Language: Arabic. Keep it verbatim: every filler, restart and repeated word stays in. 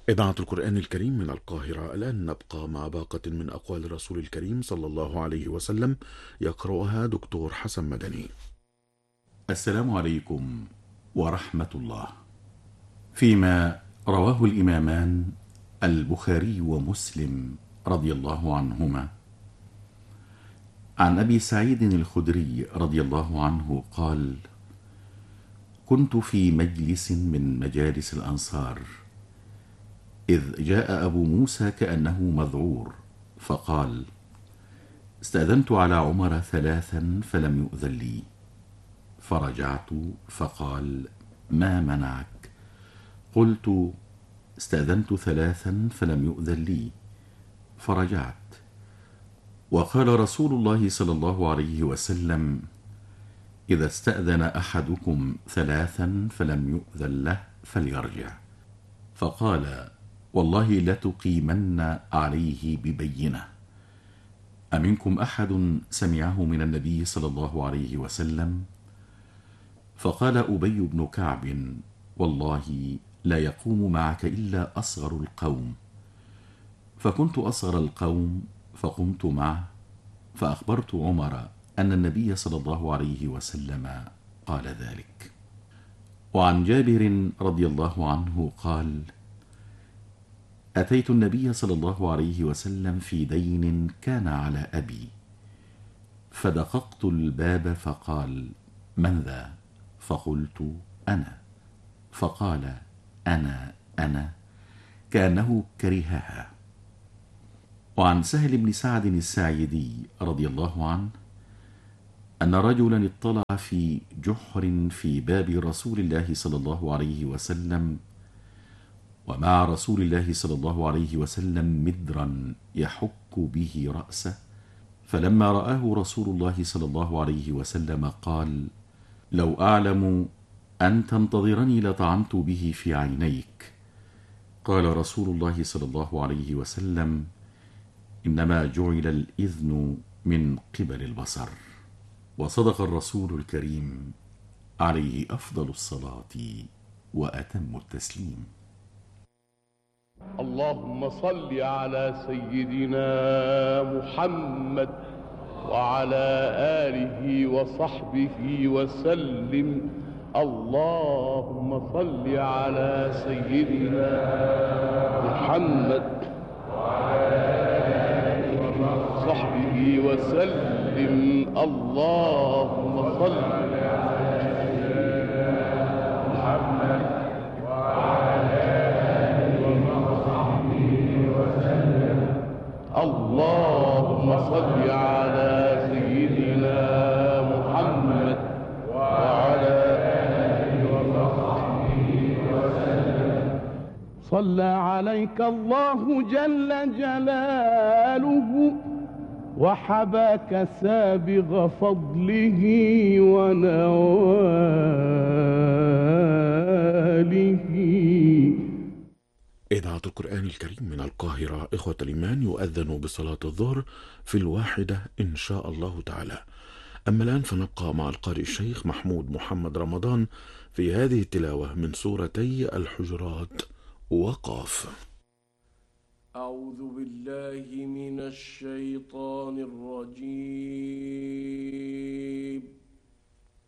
إذاعة القرآن الكريم من القاهرة. الآن نبقى مع باقة من أقوال الرسول الكريم صلى الله عليه وسلم، يقرأها دكتور حسن مدني. السلام عليكم ورحمة الله. فيما رواه الإمامان البخاري ومسلم رضي الله عنهما عن أبي سعيد الخدري رضي الله عنه قال: كنت في مجلس من مجالس الأنصار إذ جاء أبو موسى كأنه مذعور، فقال: استأذنت على عمر ثلاثا فلم يؤذن لي، فرجعت فقال: ما منعك؟ قلت: استأذنت ثلاثا فلم يؤذن لي، فرجعت. وقال رسول الله صلى الله عليه وسلم: إذا استأذن أحدكم ثلاثا فلم يؤذن له فليرجع. فقال: والله لتقيمن عليه ببينة. أمنكم أحد سمعه من النبي صلى الله عليه وسلم؟ فقال أبي بن كعب: والله لا يقوم معك إلا أصغر القوم. فكنت أصغر القوم فقمت معه، فأخبرت عمر أن النبي صلى الله عليه وسلم قال ذلك. وعن جابر رضي الله عنه قال: أتيت النبي صلى الله عليه وسلم في دين كان على أبي، فدققت الباب فقال: من ذا؟ فقلت: أنا. فقال: أنا أنا، كأنه كرهها. وعن سهل بن سعد الساعدي رضي الله عنه أن رجلا اطلع في جحر في باب رسول الله صلى الله عليه وسلم، ومع رسول الله صلى الله عليه وسلم مدرا يحك به رأسه، فلما رآه رسول الله صلى الله عليه وسلم قال: لو أعلم أن تنتظرني لطعنت به في عينيك. قال رسول الله صلى الله عليه وسلم: إنما جعل الإذن من قبل البصر. وصدق الرسول الكريم عليه أفضل الصلاة وأتم التسليم. اللهم صل على سيدنا محمد وعلى آله وصحبه وسلم. اللهم صل على سيدنا محمد وعلى آله وصحبه وسلم. اللهم صل على سيدنا محمد وعلى آله وصحبه وسلم. اللهم صل على سيدنا محمد وعلى آله وصحبه وسلم. صلى عليك الله جل جلاله وحباك سابغ فضله ونواله. إذاعة القرآن الكريم من القاهرة. إخوة الإيمان، يؤذن بصلاة الظهر في الواحدة إن شاء الله تعالى. أما الآن فنبقى مع القارئ الشيخ محمود محمد رمضان في هذه التلاوة من سورتي الحجرات وقاف. أعوذ بالله من الشيطان الرجيم.